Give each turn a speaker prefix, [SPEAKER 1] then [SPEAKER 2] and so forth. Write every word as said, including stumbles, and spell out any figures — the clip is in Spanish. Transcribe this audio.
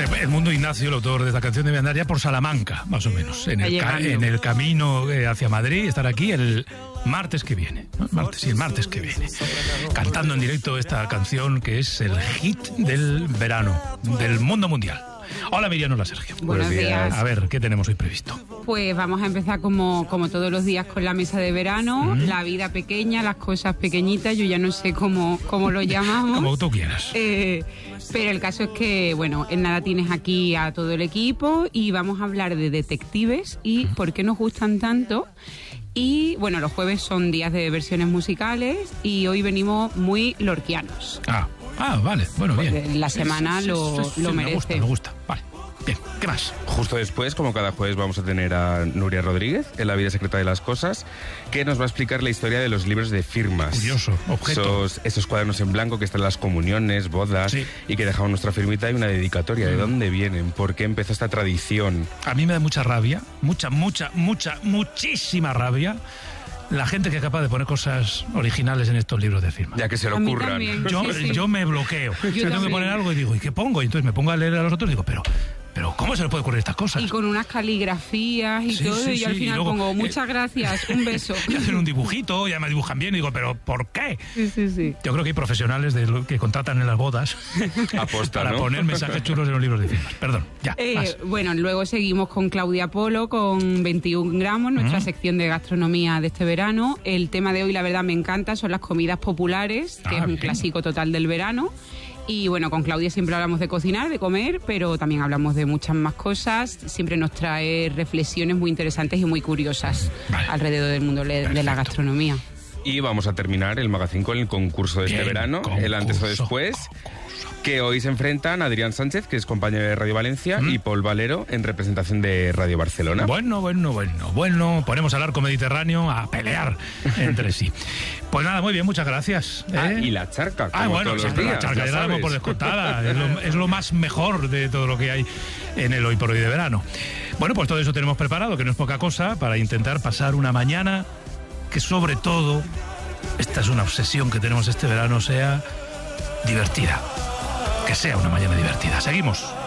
[SPEAKER 1] sé, Edmundo Ignacio, el autor de esta canción, debe andar ya por Salamanca, más o menos, en el, ca en el camino hacia Madrid, estar aquí el martes que viene, ¿no? Martes, sí, el martes que viene, cantando en directo esta canción que es el hit del verano, del mundo mundial. Hola, Miriam, hola, Sergio.
[SPEAKER 2] Buenos días.
[SPEAKER 1] A ver, ¿qué tenemos hoy previsto?
[SPEAKER 2] Pues vamos a empezar como, como todos los días con la mesa de verano,
[SPEAKER 1] Mm.
[SPEAKER 2] la vida pequeña, las cosas pequeñitas, yo ya no sé cómo, cómo lo llamamos.
[SPEAKER 1] Como tú quieras.
[SPEAKER 2] Eh, pero el caso es que, bueno, en nada tienes aquí a todo el equipo y vamos a hablar de detectives y
[SPEAKER 1] Mm.
[SPEAKER 2] por qué nos gustan tanto. Y, bueno, los jueves son días de versiones musicales y hoy venimos muy lorquianos.
[SPEAKER 1] Ah, ah vale, bueno, bien.
[SPEAKER 2] La semana
[SPEAKER 1] Sí, sí,
[SPEAKER 2] lo,
[SPEAKER 1] sí, sí,
[SPEAKER 2] lo
[SPEAKER 1] sí,
[SPEAKER 2] merece.
[SPEAKER 1] Me gusta, me gusta. Vale, bien, ¿qué más?
[SPEAKER 3] Justo después, como cada jueves, vamos a tener a Nuria Rodríguez, en La vida secreta de las cosas, que nos va a explicar la historia de los libros de firmas.
[SPEAKER 1] Curioso, objeto.
[SPEAKER 3] Esos, esos cuadernos en blanco que están en las comuniones, bodas,
[SPEAKER 1] Sí.
[SPEAKER 3] y que dejamos nuestra firmita y una dedicatoria. ¿De dónde vienen? ¿Por qué empezó esta tradición?
[SPEAKER 1] A mí me da mucha rabia, mucha, mucha, mucha, muchísima rabia la gente que es capaz de poner cosas originales en estos libros de firma.
[SPEAKER 3] Ya que se lo
[SPEAKER 2] A mí
[SPEAKER 3] ocurran.
[SPEAKER 2] también.
[SPEAKER 1] Yo,
[SPEAKER 2] Sí, sí.
[SPEAKER 1] yo me bloqueo. Yo tengo que
[SPEAKER 2] también.
[SPEAKER 1] poner algo y digo, ¿y qué pongo? Y entonces me pongo a leer a los otros y digo, pero, pero ¿cómo se le puede ocurrir estas cosas?
[SPEAKER 2] Y con unas caligrafías y
[SPEAKER 1] Sí,
[SPEAKER 2] todo,
[SPEAKER 1] sí,
[SPEAKER 2] y yo al
[SPEAKER 1] sí,
[SPEAKER 2] final
[SPEAKER 1] y luego,
[SPEAKER 2] pongo
[SPEAKER 1] eh,
[SPEAKER 2] muchas gracias, un beso.
[SPEAKER 1] Y hacen un dibujito, y además dibujan bien, y digo, ¿pero por qué?
[SPEAKER 2] Sí, sí, sí.
[SPEAKER 1] Yo creo que hay profesionales de lo que contratan en las bodas
[SPEAKER 3] Aposta,
[SPEAKER 1] para
[SPEAKER 3] ¿no?
[SPEAKER 1] poner mensajes chulos en los libros de firmas. Perdón, ya,
[SPEAKER 2] Eh,
[SPEAKER 1] más.
[SPEAKER 2] bueno, luego seguimos con Claudia Polo con veintiún gramos, nuestra
[SPEAKER 1] Mm.
[SPEAKER 2] sección de gastronomía de este verano. El tema de hoy, la verdad, me encanta, son las comidas populares, que
[SPEAKER 1] Ah,
[SPEAKER 2] es un
[SPEAKER 1] bien.
[SPEAKER 2] clásico total del verano. Y bueno, con Claudia siempre hablamos de cocinar, de comer, pero también hablamos de muchas más cosas. Siempre nos trae reflexiones muy interesantes y muy curiosas
[SPEAKER 1] Vale.
[SPEAKER 2] alrededor del mundo le- de la
[SPEAKER 1] Perfecto.
[SPEAKER 2] gastronomía.
[SPEAKER 3] Y vamos a terminar el magazine con el concurso de este
[SPEAKER 1] Bien,
[SPEAKER 3] verano, el antes o
[SPEAKER 1] concurso,
[SPEAKER 3] después,
[SPEAKER 1] concurso.
[SPEAKER 3] que hoy se enfrentan Adrián Sánchez, que es compañero de Radio Valencia,
[SPEAKER 1] ¿Mm?
[SPEAKER 3] y Paul Valero, en representación de Radio Barcelona.
[SPEAKER 1] Bueno, bueno, bueno, bueno. Ponemos al arco mediterráneo a pelear entre sí. Pues nada, muy bien, muchas gracias.
[SPEAKER 3] Ah,
[SPEAKER 1] ¿eh?
[SPEAKER 3] y la charca, como
[SPEAKER 1] Ah, bueno,
[SPEAKER 3] todos los
[SPEAKER 1] siempre la
[SPEAKER 3] días,
[SPEAKER 1] charca
[SPEAKER 3] ya
[SPEAKER 1] ya la damos
[SPEAKER 3] sabes.
[SPEAKER 1] por descontada. Es lo, es lo más mejor de todo lo que hay en el hoy por hoy de verano. Bueno, pues todo eso tenemos preparado, que no es poca cosa, para intentar pasar una mañana que sobre todo, esta es una obsesión que tenemos este verano, sea divertida. Que sea una mañana divertida. Seguimos.